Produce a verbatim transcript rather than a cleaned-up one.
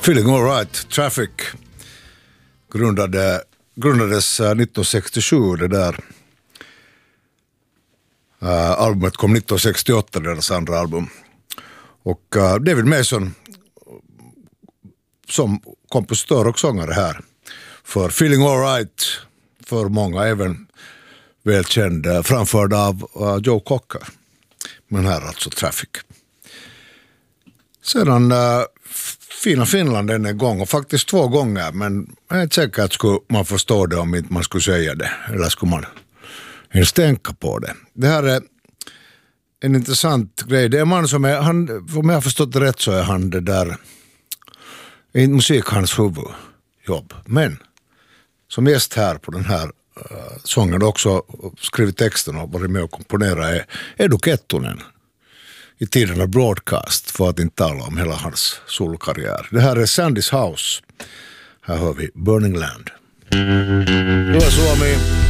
Feeling All Right, Traffic grundade, grundades nittonhundrasextiosju, det där uh, albumet kom nittonhundrasextioåtta, deras andra album. Och uh, David Mason som kompositör och sångare här för Feeling All Right, för många även välkänd, uh, framförd av uh, Joe Cocker. Men här alltså Traffic. Sedan uh, Fina Finland en gång, och faktiskt två gånger, men jag är inte säker att skulle man förstå det om inte man skulle säga det, eller skulle man ens tänka på det. Det här är en intressant grej. Det är en man som är, han, om jag har förstått det rätt så är han det där, är inte musik hans huvudjobb, men som gäst här på den här uh, sången också skrivit texten och varit med och komponera är Edu Kettunen. I tiden av broadcast, för att inte tala om hela hans solkarriär. Det här är Sandy's House. Här hör vi Burning Land. Då är Suomi.